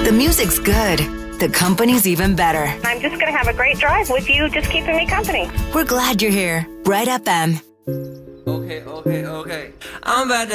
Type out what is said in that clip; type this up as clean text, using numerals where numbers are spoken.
The music's good. The company's even better. I'm just going to have a great drive with you, just keeping me company. We're glad you're here. Bright FM. Okay. I'm about to